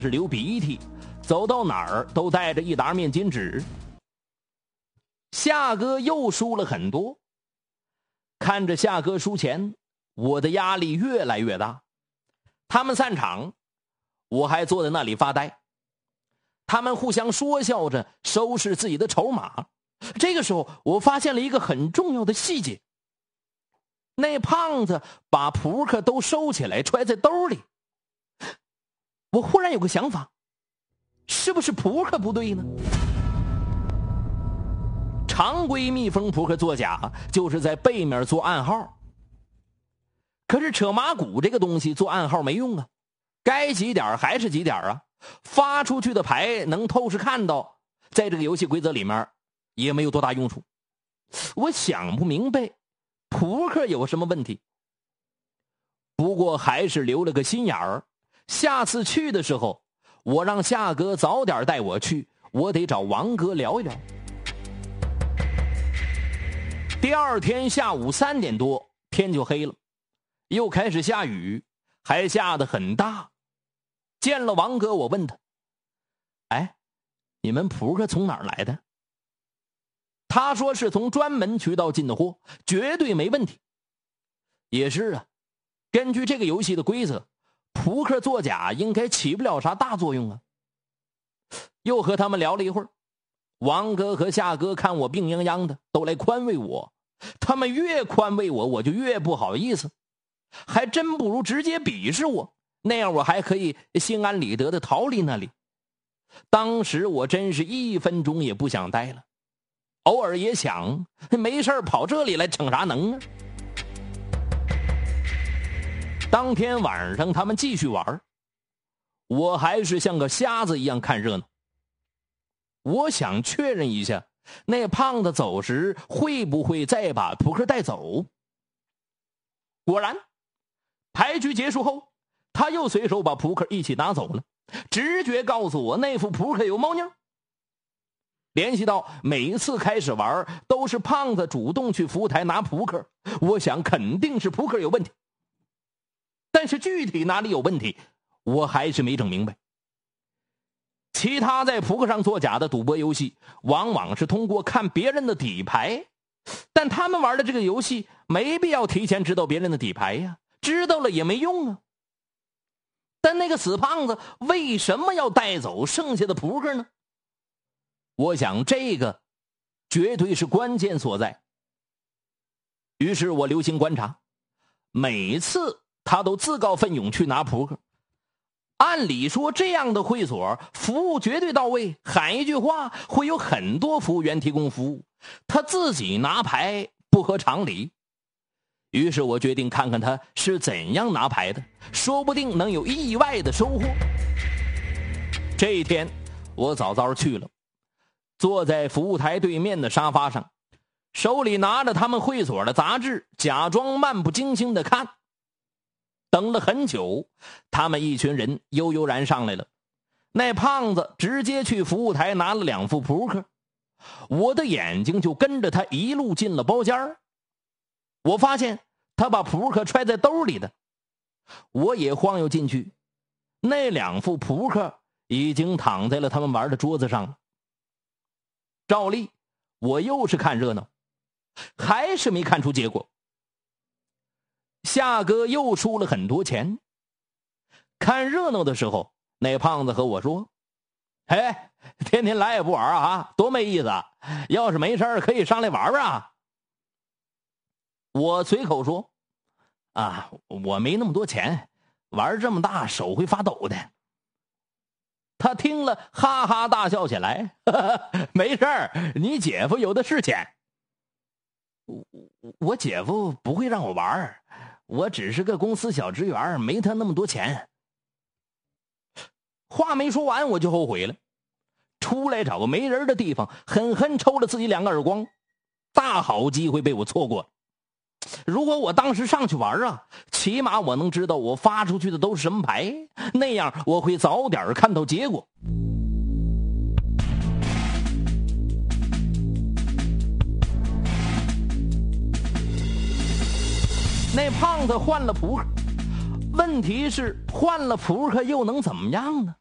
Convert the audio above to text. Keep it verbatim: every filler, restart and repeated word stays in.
是流鼻涕，走到哪儿都带着一沓面巾纸。夏哥又输了很多，看着夏哥输钱，我的压力越来越大。他们散场，我还坐在那里发呆。他们互相说笑着收拾自己的筹码。这个时候，我发现了一个很重要的细节。那胖子把扑克都收起来揣在兜里。我忽然有个想法，是不是扑克不对呢？常规密封扑克作假就是在背面做暗号，可是扯马骨这个东西做暗号没用啊，该几点还是几点啊，发出去的牌能透视看到，在这个游戏规则里面也没有多大用处。我想不明白扑克有什么问题，不过还是留了个心眼儿。下次去的时候，我让夏哥早点带我去，我得找王哥聊一聊。第二天下午三点多，天就黑了，又开始下雨，还下得很大。见了王哥，我问他：“哎，你们扑克从哪儿来的？”他说是从专门渠道进的货，绝对没问题。也是啊，根据这个游戏的规则，扑克作假应该起不了啥大作用啊。又和他们聊了一会儿，王哥和夏哥看我病殃殃的，都来宽慰我。他们越宽慰我，我就越不好意思，还真不如直接鄙视我，那样我还可以心安理得的逃离那里。当时我真是一分钟也不想待了，偶尔也想，没事跑这里来逞啥能啊。当天晚上他们继续玩，我还是像个瞎子一样看热闹。我想确认一下，那胖子走时会不会再把扑克带走。果然，牌局结束后，他又随手把扑克一起拿走了。直觉告诉我那副扑克有猫腻。联系到每一次开始玩都是胖子主动去服务台拿扑克，我想肯定是扑克有问题。但是具体哪里有问题，我还是没整明白。其他在扑克上作假的赌博游戏，往往是通过看别人的底牌，但他们玩的这个游戏没必要提前知道别人的底牌呀，知道了也没用啊。但那个死胖子为什么要带走剩下的扑克呢？我想这个绝对是关键所在。于是我留心观察，每次他都自告奋勇去拿扑克。按理说这样的会所服务绝对到位，喊一句话会有很多服务员提供服务，他自己拿牌不合常理。于是我决定看看他是怎样拿牌的，说不定能有意外的收获。这一天我早早去了，坐在服务台对面的沙发上，手里拿着他们会所的杂志，假装漫不经心地看。等了很久，他们一群人悠悠然上来了。那胖子直接去服务台拿了两副扑克，我的眼睛就跟着他一路进了包间。我发现他把扑克揣在兜里的，我也晃悠进去，那两副扑克已经躺在了他们玩的桌子上了。照例我又是看热闹，还是没看出结果。夏哥又输了很多钱。看热闹的时候，那胖子和我说：“哎，天天来也不玩啊，多没意思啊！要是没事可以上来玩啊。”我随口说：“啊，我没那么多钱，玩这么大手会发抖的。”他听了哈哈大笑起来：“呵呵，没事儿，你姐夫有的是钱。”我我姐夫不会让我玩，我只是个公司小职员，没他那么多钱。话没说完，我就后悔了，出来找个没人的地方，狠狠抽了自己两个耳光。大好机会被我错过了。如果我当时上去玩啊，起码我能知道我发出去的都是什么牌，那样我会早点看到结果。那胖子换了扑克，问题是换了扑克又能怎么样呢？